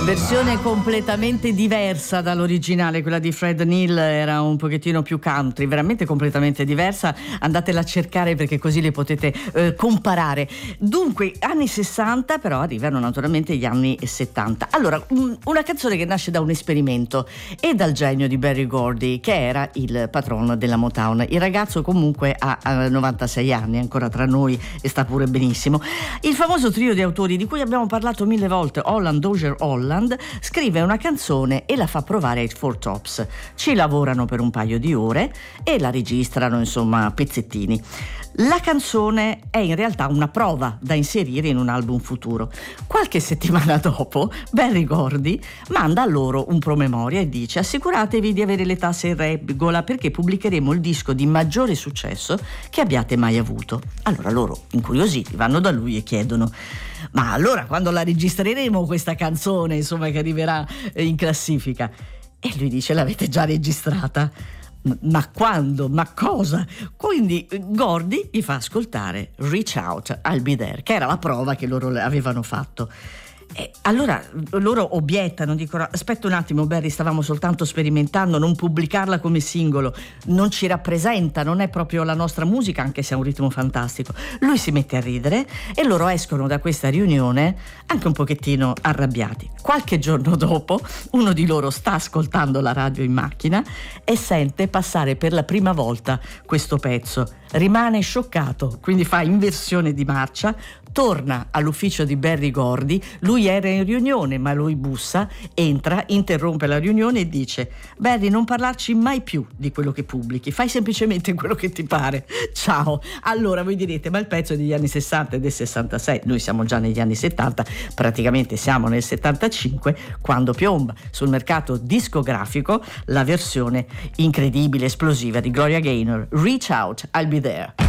Versione completamente diversa dall'originale, quella di Fred Neil era un pochettino più country, veramente completamente diversa. Andatela a cercare perché così le potete comparare. Dunque, anni 60, però arrivano naturalmente gli anni 70. Allora, una canzone che nasce da un esperimento e dal genio di Berry Gordy, che era il patrono della Motown. Il ragazzo comunque ha 96 anni, ancora tra noi e sta pure benissimo. Il famoso trio di autori di cui abbiamo parlato 1000 volte, Holland, Dozier, Holland, scrive una canzone e la fa provare ai Four Tops. Ci lavorano per un paio di ore e la registrano, insomma, pezzettini. La canzone è in realtà una prova da inserire in un album futuro. Qualche settimana dopo, Berry Gordy manda a loro un promemoria e dice: assicuratevi di avere le tasse in regola perché pubblicheremo il disco di maggiore successo che abbiate mai avuto. Allora loro, incuriositi, vanno da lui e chiedono: ma allora quando la registreremo questa canzone, insomma, che arriverà in classifica? E lui dice: l'avete già registrata. Ma quando? Ma cosa? Quindi Gordy gli fa ascoltare Reach Out, I'll Be There, che era la prova che loro avevano fatto. E allora loro obiettano, dicono: aspetta un attimo Berry, stavamo soltanto sperimentando, non pubblicarla come singolo non ci rappresenta, non è proprio la nostra musica, anche se ha un ritmo fantastico. Lui si mette a ridere e loro escono da questa riunione anche un pochettino arrabbiati. Qualche giorno dopo uno di loro sta ascoltando la radio in macchina e sente passare per la prima volta questo pezzo, rimane scioccato, quindi fa inversione di marcia, torna all'ufficio di Berry Gordy. Lui era in riunione, ma lui bussa, entra, interrompe la riunione e dice: Berry, non parlarci mai più di quello che pubblichi, fai semplicemente quello che ti pare, ciao. Allora voi direte: ma il pezzo è degli anni 60 e del 66, noi siamo già negli anni 70, praticamente siamo nel 75, quando piomba sul mercato discografico la versione incredibile, esplosiva di Gloria Gaynor, Reach Out, I'll Be There.